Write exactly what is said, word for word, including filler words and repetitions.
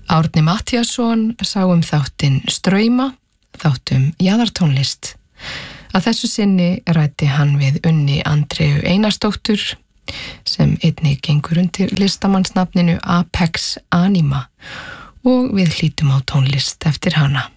Árni Matthíasson sá um þáttinn Strauma, þáttum jaðartónlist. Að þessu sinni ræddi hann við Unni Andreu Einarsdóttur sem einnig gengur undir listamannsnafninu Apex Anima og við hlýtum á tónlist eftir hana.